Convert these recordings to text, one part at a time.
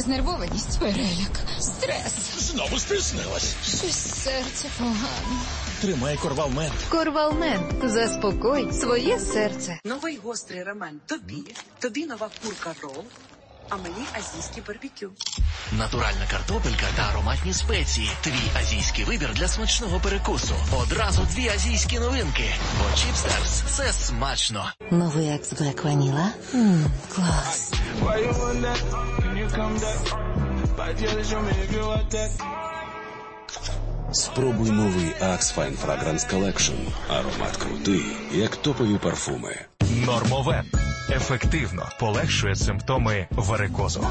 Знервованість, переляк, стрес. Знову стиснилась. Щось серце погано. Тримай Корвалмент. Корвалмент. Заспокой своє серце. Новий гострий рамен тобі нова курка рол, а мені азійський барбекю. Натуральна картопелька та ароматні спеції. Твій азійський вибір для смачного перекусу. Одразу 2 азійські новинки. Бо Чіпстерс – це смачно. Новий Екс Блек Ваніла? Клас. Спробуй новий Axe Fine Fragrance Collection. Аромат крутий, як топові парфуми. Нормовен. Ефективно полегшує симптоми варикозу.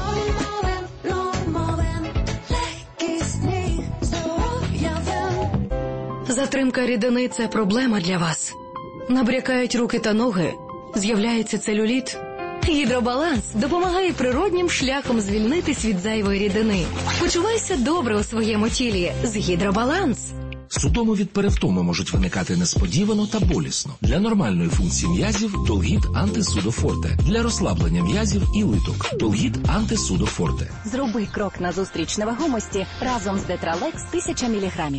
Затримка рідини – це проблема для вас. Набрякають руки та ноги, з'являється целюліт. Гідробаланс допомагає природнім шляхом звільнитись від зайвої рідини. Почувайся добре у своєму тілі з Гідробаланс. Судоми від перевтоми можуть виникати несподівано та болісно. Для нормальної функції м'язів – Долгіт Антисудофорте. Для розслаблення м'язів і литок – Долгіт Антисудофорте. Зроби крок назустріч невагомості разом з Детралекс 1000 мг.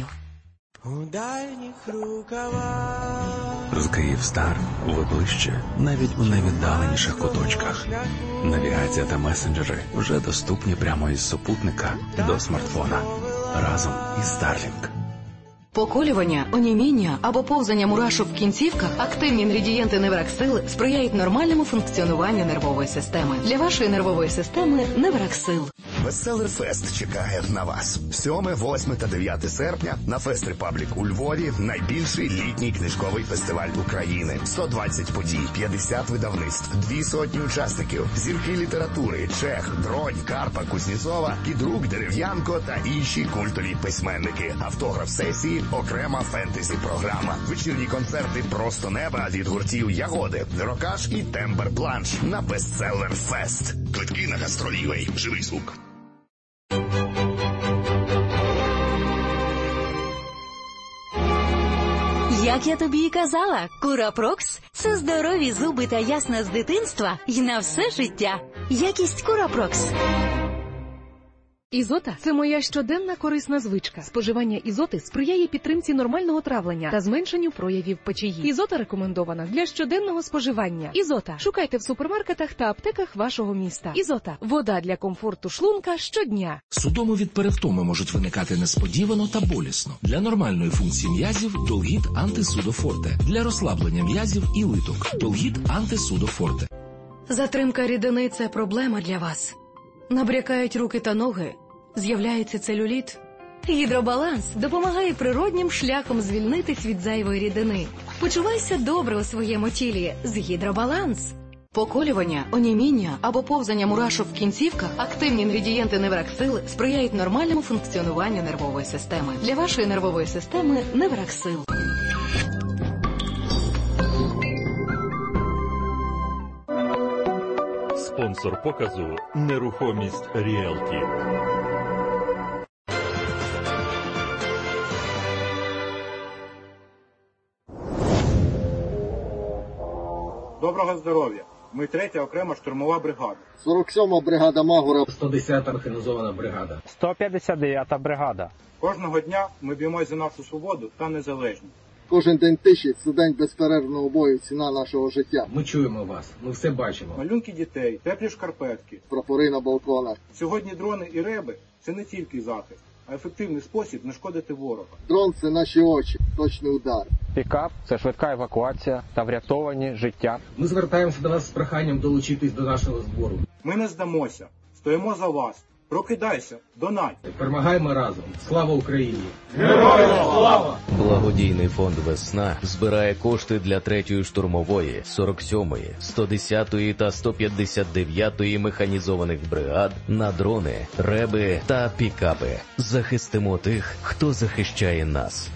З Київстар ви ближче, навіть у найвіддаленіших куточках. Навігація та месенджери вже доступні прямо із супутника до смартфона. Разом із Starlink. Поколювання, оніміння або повзання мурашок в кінцівках, активні інгредієнти Невраксил сприяють нормальному функціонуванню нервової системи. Для вашої нервової системи Невраксил. Bestseller-фест чекає на вас. 7, 8 та 9 серпня на Фест Репаблік у Львові – найбільший літній книжковий фестиваль України. 120 подій, 50 видавництв, 200 учасників, зірки літератури, Чех, Дронь, Карпа, Кузнєцова, Кідрук, Дерев'янко та інші культові письменники. Автограф-сесії, окрема фентезі-програма. Вечірні концерти «Просто неба» від гуртів Ягоди, Рокаш і Тембер Бланш на Bestseller-фест. Квитки на гастролівей. Живий звук. Як я тобі і казала, Курапрокс – це здорові зуби та ясна з дитинства і на все життя. Якість Курапрокс. Ізота – це моя щоденна корисна звичка. Споживання ізоти сприяє підтримці нормального травлення та зменшенню проявів печії. Ізота рекомендована для щоденного споживання. Ізота. Шукайте в супермаркетах та аптеках вашого міста. Ізота. Вода для комфорту шлунка щодня. Судоми від перевтоми можуть виникати несподівано та болісно. Для нормальної функції м'язів – Долгіт Антисудофорте. Для розслаблення м'язів і литок – Долгіт Антисудофорте. Затримка рідини – це проблема для вас. Набрякають руки та ноги, з'являється целюліт. Гідробаланс допомагає природнім шляхом звільнитись від зайвої рідини. Почувайся добре у своєму тілі з Гідробаланс. Поколювання, оніміння або повзання мурашок в кінцівках, активні інгредієнти Невраксил сприяють нормальному функціонуванню нервової системи. Для вашої нервової системи Невраксил. Спонсор показу «Нерухомість Ріелті». Доброго здоров'я. Ми 3-я окрема штурмова бригада. 47-ма бригада Магура. 110-та механізована бригада. 159-та бригада. Кожного дня ми б'ємось за нашу свободу та незалежність. Кожен день тиші – це день безперервного бою, ціна нашого життя. Ми чуємо вас, ми все бачимо. Малюнки дітей, теплі шкарпетки. Прапори на балконах. Сьогодні дрони і реби – це не тільки захист, а ефективний спосіб нашкодити ворога. Дрон – це наші очі, точний удар. Пікап – це швидка евакуація та врятовані життя. Ми звертаємося до вас з проханням долучитись до нашого збору. Ми не здамося, стоїмо за вас. Прокидайся, донать. Перемагаємо разом. Слава Україні! Героям слава! Благодійний фонд «Весна» збирає кошти для 3-ї штурмової, 47-ї, 110-ї та 159-ї механізованих бригад на дрони, реби та пікапи. Захистимо тих, хто захищає нас.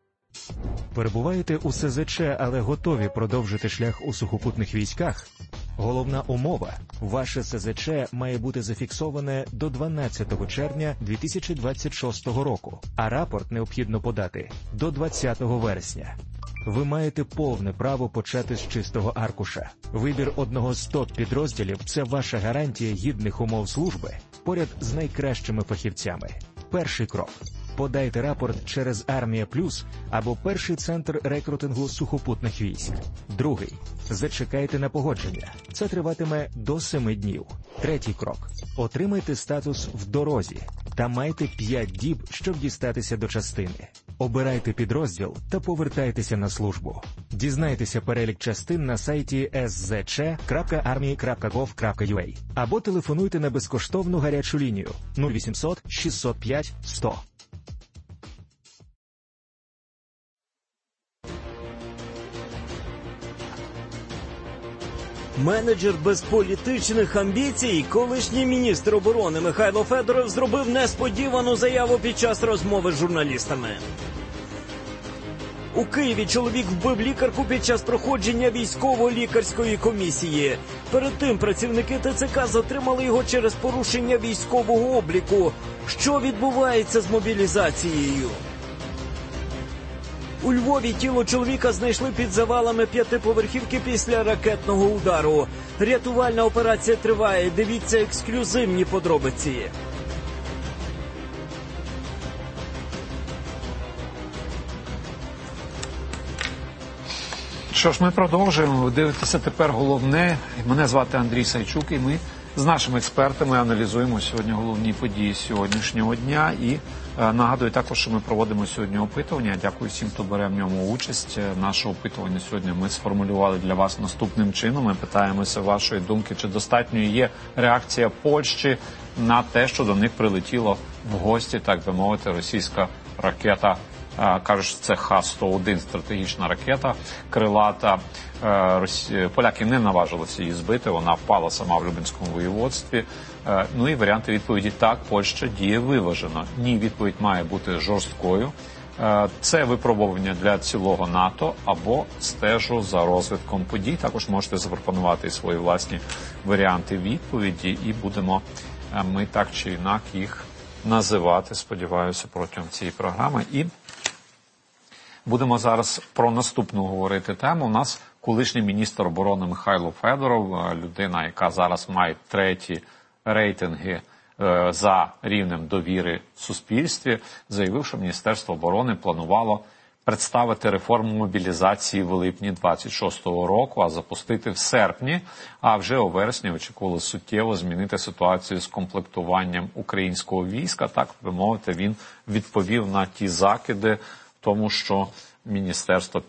Перебуваєте у СЗЧ, але готові продовжити шлях у сухопутних військах? Головна умова – ваше СЗЧ має бути зафіксоване до 12 червня 2026 року, а рапорт необхідно подати до 20 вересня. Ви маєте повне право почати з чистого аркуша. Вибір одного з топ-підрозділів – це ваша гарантія гідних умов служби поряд з найкращими фахівцями. Перший крок – подайте рапорт через Армія Плюс або перший центр рекрутингу сухопутних військ. Другий – зачекайте на погодження. Це триватиме до 7 днів. Третій крок – отримайте статус в дорозі та майте 5 діб, щоб дістатися до частини. Обирайте підрозділ та повертайтеся на службу. Дізнайтеся перелік частин на сайті szc.army.gov.ua або телефонуйте на безкоштовну гарячу лінію 0800 605 100. Менеджер без політичних амбіцій, колишній міністр оборони Михайло Федоров зробив несподівану заяву під час розмови з журналістами. У Києві чоловік вбив лікарку під час проходження військово-лікарської комісії. Перед тим працівники ТЦК затримали його через порушення військового обліку. Що відбувається з мобілізацією? У Львові тіло чоловіка знайшли під завалами 5-поверхівки після ракетного удару. Рятувальна операція триває. Дивіться ексклюзивні подробиці. Що ж, ми продовжуємо. Ви дивитеся тепер головне. Мене звати Андрій Сайчук, і ми з нашими експертами аналізуємо сьогодні головні події сьогоднішнього дня. І нагадую також, що ми проводимо сьогодні опитування. Дякую всім, хто бере в ньому участь. Наше опитування сьогодні ми сформулювали для вас наступним чином. Ми питаємося вашої думки, чи достатньою є реакція Польщі на те, що до них прилетіло в гості, так би мовити, російська ракета. Кажуть, що це Х-101 стратегічна ракета крилата. Поляки не наважилися її збити, вона впала сама в Люблінському воєводстві. Ну і варіанти відповіді – так, Польща діє виважено. Ні, відповідь має бути жорсткою. Це випробування для цілого НАТО або стежу за розвитком подій. Також можете запропонувати свої власні варіанти відповіді і будемо ми так чи інак їх називати, сподіваюся, протягом цієї програми. І будемо зараз про наступну говорити тему. У нас колишній міністр оборони Михайло Федоров, людина, яка зараз має 3-ті рейтинги за рівнем довіри в суспільстві, заявив, що Міністерство оборони планувало представити реформу мобілізації в липні 26-го року, а запустити в серпні, а вже у вересні очікували суттєво змінити ситуацію з комплектуванням українського війська. Так би мовити, він відповів на ті закиди, тому що міністерство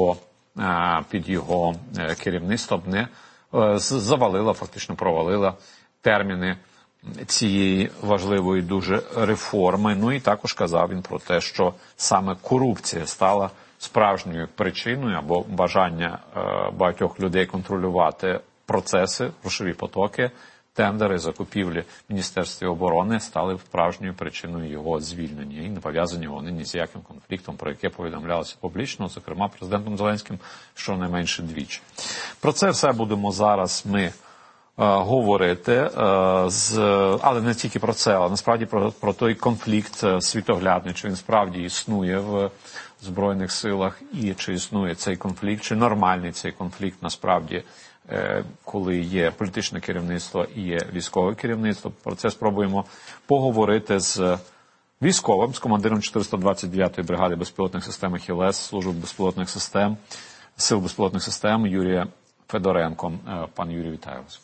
під його керівництвом не завалило, фактично провалило терміни цієї важливої дуже реформи. Ну і також казав він про те, що саме корупція стала справжньою причиною або бажання багатьох людей контролювати процеси, грошові потоки, тендери, закупівлі в Міністерстві оборони стали справжньою причиною його звільнення. І не пов'язані вони ні з яким конфліктом, про яке повідомлялося публічно, зокрема президентом Зеленським, щонайменше двічі. Про це все будемо зараз ми говорити, але не тільки про це, а насправді про той конфлікт світоглядний, чи він справді існує в Збройних силах, і чи існує цей конфлікт, чи нормальний цей конфлікт насправді, коли є політичне керівництво і є військове керівництво. Про це спробуємо поговорити з військовим, з командиром 429-ї бригади безпілотних систем «Ахілес» Служби безпілотних систем, Сил безпілотних систем Юрієм Федоренком. Пан Юрій, вітаю вас.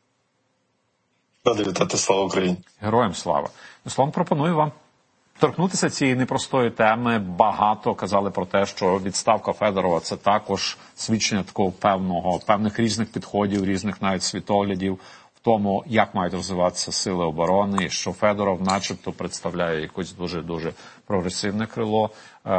Радий вітати, слава Україні. Героям слава. Словом, пропоную вам торкнутися цієї непростої теми. Багато казали про те, що відставка Федорова – це також свідчення такого певних різних підходів, різних навіть світоглядів в тому, як мають розвиватися сили оборони, і що Федоров начебто представляє якось дуже-дуже прогресивне крило.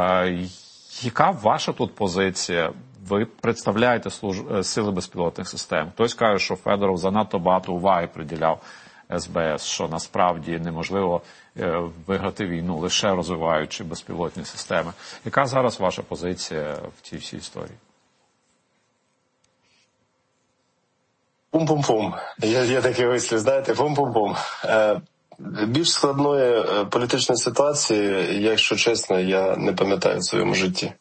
Яка ваша тут позиція? Ви представляєте сили безпілотних систем. Хтось каже, що Федоров занадто багато уваги приділяв СБС, що насправді неможливо виграти війну, лише розвиваючи безпілотні системи. Яка зараз ваша позиція в цій всій історії? Пум-пум-пум. Є такий вислів, знаєте, пум-пум-пум. Більш складної політичної ситуації, якщо чесно, я не пам'ятаю в своєму житті.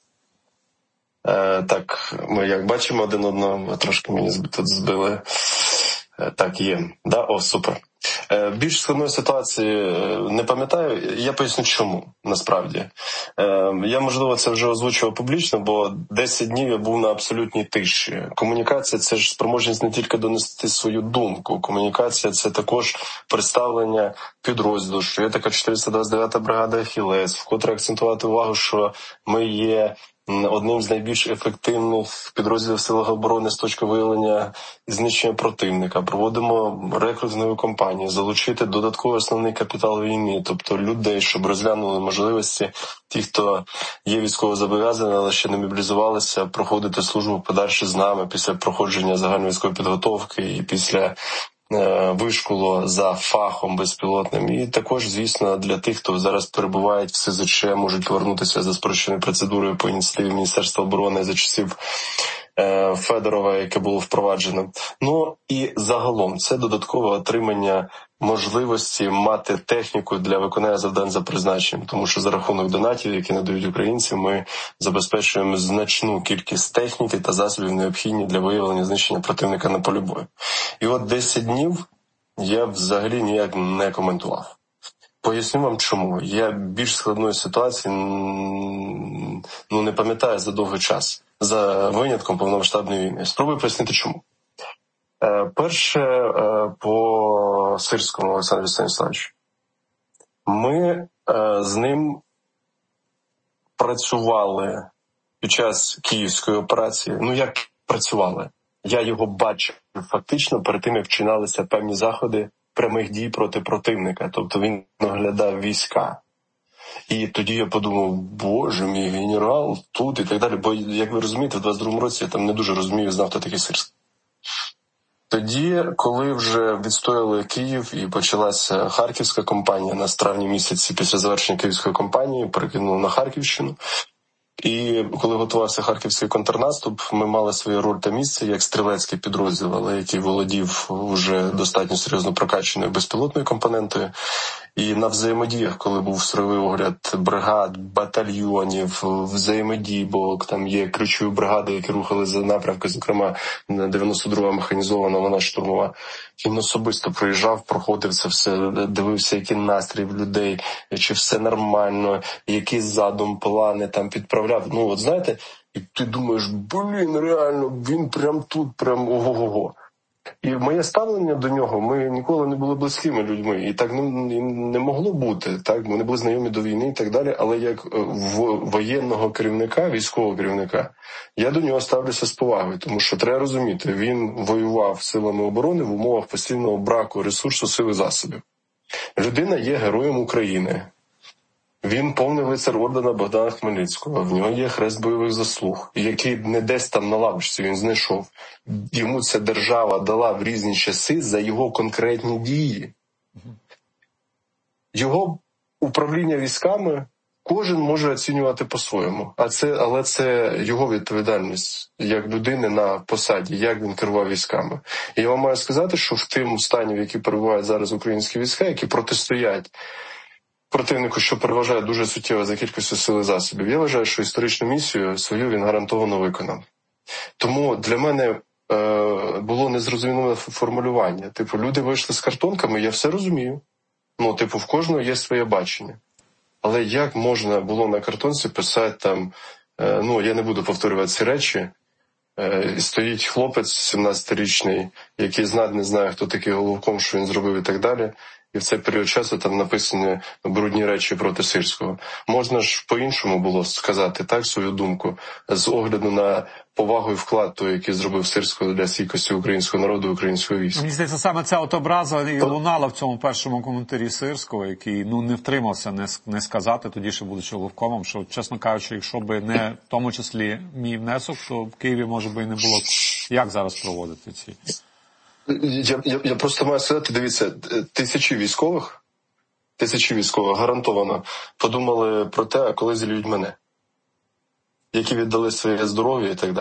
Так, ми як бачимо один одного, трошки мені тут збили. Так, є. Да? О, супер. Більш складної ситуації не пам'ятаю, я поясню чому, насправді. Я, можливо, це вже озвучував публічно, бо 10 днів я був на абсолютній тиші. Комунікація – це ж спроможність не тільки донести свою думку. Комунікація – це також представлення підрозділу, що є така 429-та бригада «Ахілес», вкотре акцентувати увагу, що ми є одним з найбільш ефективних підрозділів Сил оборони з точки виявлення і знищення противника. Проводимо рекрутингові кампанії, залучити додатковий основний капітал війни, тобто людей, щоб розглянули можливості ті, хто є військовозобов'язані, але ще не мобілізувалися, проходити службу подальше з нами після проходження загальновійськової підготовки і після вишколу за фахом безпілотним. І також, звісно, для тих, хто зараз перебувають в СЗЧ, можуть повернутися за спрощеною процедурою по ініціативі Міністерства оборони за часів Федорова, яке було впроваджено. Ну і загалом це додаткове отримання можливості мати техніку для виконання завдань за призначенням, тому що за рахунок донатів, які надають українці, ми забезпечуємо значну кількість техніки та засобів, необхідні для виявлення знищення противника на полі бою. І от 10 днів я взагалі ніяк не коментував. Поясню вам чому. Я більш складної ситуації не пам'ятаю за довгий час, за винятком повномасштабної війни. Спробую пояснити чому. Перше, по Сирському Олександру Станіславовичу. Ми з ним працювали під час Київської операції. Ну, як працювали? Я його бачив фактично перед тим, як вчиналися певні заходи прямих дій проти противника. Тобто він оглядав війська. І тоді я подумав, боже, мій генерал тут і так далі. Бо, як ви розумієте, в 22-му році я там не дуже розумію, знав, хто такий Сирський. Тоді, коли вже відстояли Київ і почалася Харківська кампанія на травні місяці після завершення Київської кампанії, перекинули на Харківщину. І коли готувався харківський контрнаступ, ми мали свою роль та місце як стрілецький підрозділ, але який володів вже достатньо серйозно прокачаною безпілотною компонентою. І на взаємодіях, коли був строєвий огляд бригад, батальйонів, взаємодій, бо там є ключові бригади, які рухали за напрямки, зокрема 92-га механізована, вона штурмова. Він особисто приїжджав, проходив це все, дивився, який настрій в людей, чи все нормально, який задум, плани там підправляв. Ну, от знаєте, і ти думаєш, реально, він прям тут, прям ого-го. І моє ставлення до нього, ми ніколи не були близькими людьми, і так не могло бути, так, ми не були знайомі до війни і так далі, але як воєнного керівника, військового керівника, я до нього ставлюся з повагою, тому що треба розуміти, він воював силами оборони в умовах постійного браку ресурсу, сил і засобів. Людина є героєм України. Він повний лицар ордена Богдана Хмельницького, в нього є хрест бойових заслуг, який не десь там на лавочці він знайшов. Йому ця держава дала в різні часи за його конкретні дії. Його управління військами кожен може оцінювати по-своєму, але це його відповідальність як людини на посаді, як він керував військами. І я вам маю сказати, що в тим стані, в який перебувають зараз українські війська, які протистоять противнику, що переважає дуже суттєво за кількістю сил і засобів, я вважаю, що історичну місію свою він гарантовано виконав. Тому для мене було незрозуміле формулювання. Типу, люди вийшли з картонками, я все розумію. Ну, типу, в кожного є своє бачення. Але як можна було на картонці писати там, я не буду повторювати ці речі, стоїть хлопець 17-річний, який не знає, хто такий Головком, що він зробив і так далі. І в цей період часу там написані брудні речі проти Сирського. Можна ж по-іншому було сказати, так, свою думку, з огляду на повагу і вклад той, який зробив Сирського для стійкості українського народу, українського війська. Мені здається, саме ця от образа і лунала в цьому першому коментарі Сирського, який не втримався не сказати, тоді ще будучи Головкомом, що, чесно кажучи, якщо би не в тому числі мій внесок, то в Києві, може би, і не було як зараз проводити ці... Я просто маю сказати, дивіться, тисячі військових гарантовано подумали про те, а коли зільють мене, які віддали своє здоров'я і так далі.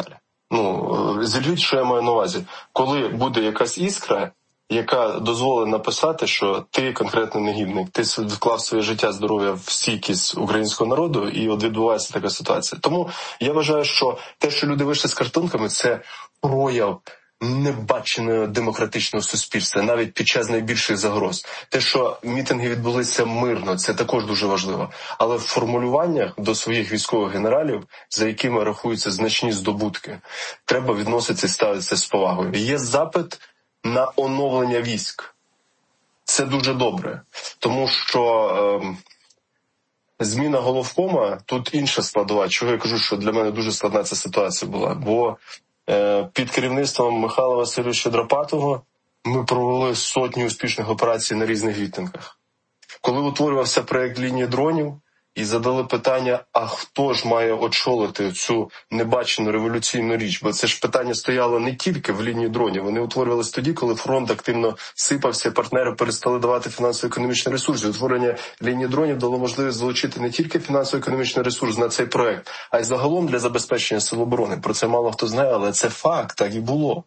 Зрозуміть, що я маю на увазі. Коли буде якась іскра, яка дозволить написати, що ти конкретно негідник, ти вклав своє життя, здоров'я в стійкість українського народу, і от відбувається така ситуація. Тому я вважаю, що те, що люди вийшли з картонками, це прояв небаченого демократичного суспільства, навіть під час найбільших загроз. Те, що мітинги відбулися мирно, це також дуже важливо. Але в формулюваннях до своїх військових генералів, за якими рахуються значні здобутки, треба відноситися і ставитися з повагою. Є запит на оновлення військ. Це дуже добре, тому що зміна головкома тут інша складова. Чого я кажу, що для мене дуже складна ця ситуація була, бо під керівництвом Михайла Васильовича Драпатого ми провели сотні успішних операцій на різних мітингах. Коли утворювався проєкт лінії дронів, і задали питання, а хто ж має очолити цю небачену революційну річ? Бо це ж питання стояло не тільки в лінії дронів. Вони утворювалися тоді, коли фронт активно сипався, партнери перестали давати фінансово-економічні ресурси. Утворення лінії дронів дало можливість залучити не тільки фінансово-економічний ресурс на цей проект, а й загалом для забезпечення сил оборони. Про це мало хто знає, але це факт, так і було.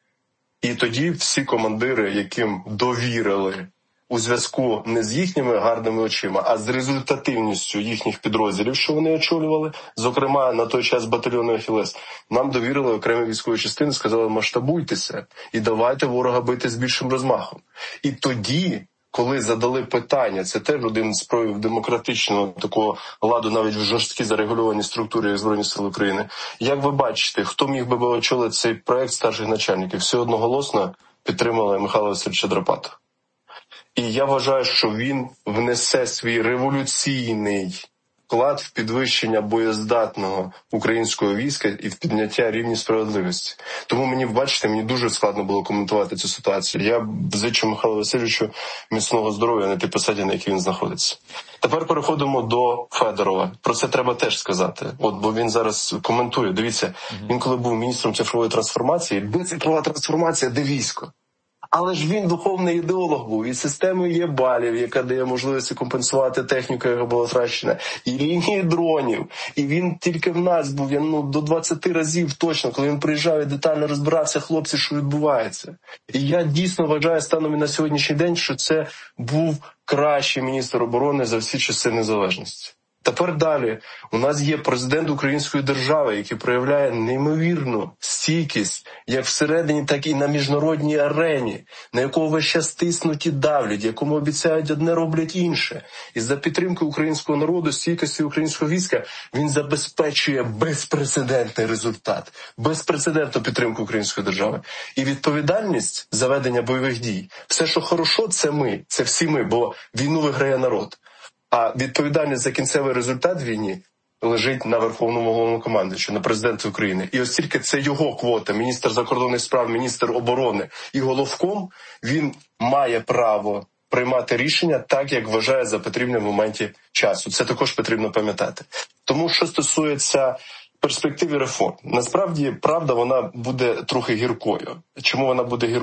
І тоді всі командири, яким довірили у зв'язку не з їхніми гарними очима, а з результативністю їхніх підрозділів, що вони очолювали, зокрема на той час батальйону «Ахілес», нам довірили окремі військові частини, сказали, масштабуйтеся і давайте ворога бити з більшим розмахом. І тоді, коли задали питання, це теж один з проявів демократичного такого ладу навіть в жорсткій зарегульованій структурі, як Збройні Сили України, як ви бачите, хто міг би очолити цей проект старших начальників? Всі одноголосно підтримали Михайла Васильовича Драпатова. І я вважаю, що він внесе свій революційний вклад в підвищення боєздатного українського війська і в підняття рівня справедливості. Тому мені дуже складно було коментувати цю ситуацію. Я зичу Михайлу Васильовичу міцного здоров'я на тій посаді, на якій він знаходиться. Тепер переходимо до Федорова. Про це треба теж сказати. Бо він зараз коментує. Дивіться, він коли був міністром цифрової трансформації, де цифрова трансформація, де військо? Але ж він духовний ідеолог був, і системи є балів, яка дає можливість компенсувати техніку, яка була втрачена, і лінії дронів. І він тільки в нас був, до 20 разів точно, коли він приїжджав і детально розбирався, хлопці, що відбувається. І я дійсно вважаю станом і на сьогоднішній день, що це був кращий міністр оборони за всі часи незалежності. Тепер далі. У нас є президент української держави, який проявляє неймовірну стійкість як всередині, так і на міжнародній арені, на якого весь час тиснуть і давлять, якому обіцяють одне, роблять інше. І за підтримки українського народу, стійкості українського війська, він забезпечує безпрецедентний результат, безпрецедентну підтримку української держави. І відповідальність за ведення бойових дій. Все, що хорошо, це всі ми, бо війну виграє народ. А відповідальність за кінцевий результат війни лежить на Верховному Головнокомандувачу, на президенті України. І оскільки це його квота, міністр закордонних справ, міністр оборони і головком, він має право приймати рішення так, як вважає за потрібне в моменті часу. Це також потрібно пам'ятати. Тому, що стосується перспективи реформ, насправді, правда, вона буде трохи гіркою. Чому вона буде гіркою?